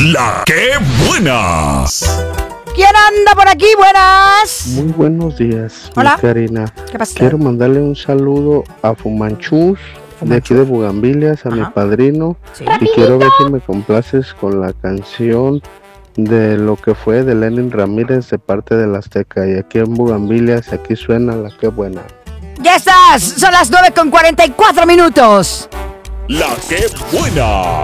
La que buena. ¿Quién anda por aquí? Buenas. Muy buenos días, Hola. mi Karina. ¿Qué pasa? Quiero mandarle un saludo a Fumanchus, de aquí de Bugambilias, a mi padrino. Sí. Y quiero ver si me complaces con la canción de lo que fue de Lenin Ramírez de parte del Azteca. Y aquí en Bugambilias, aquí suena La que buena. Ya estás. Son las 9:44 minutos. La que buena.